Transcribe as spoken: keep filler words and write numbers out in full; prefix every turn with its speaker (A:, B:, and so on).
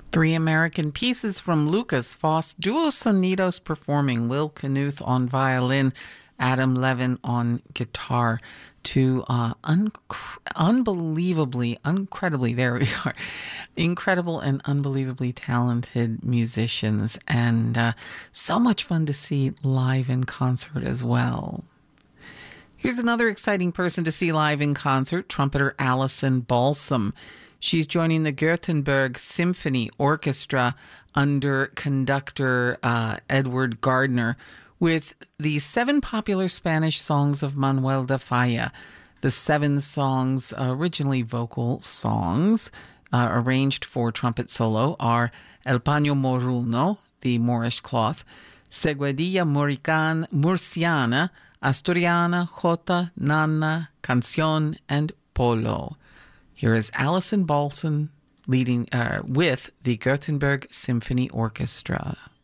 A: Three American pieces from Lucas Foss, Duo Sonidos performing, Will Knuth on violin, Adam Levin on guitar. Two uh, un- unbelievably, incredibly, there we are, incredible and unbelievably talented musicians, and uh, so much fun to see live in concert as well. Here's another exciting person to see live in concert, trumpeter Alison Balsam. She's joining the Gothenburg Symphony Orchestra under conductor uh, Edward Gardner with the seven popular Spanish songs of Manuel de Falla. The seven songs, originally vocal songs, uh, arranged for trumpet solo, are El Paño Moruno, the Moorish cloth, Seguedilla Murican, Murciana, Asturiana, Jota, Nana, Canción, and Polo. Here is Alison Balsam leading uh, with the Gothenburg Symphony Orchestra.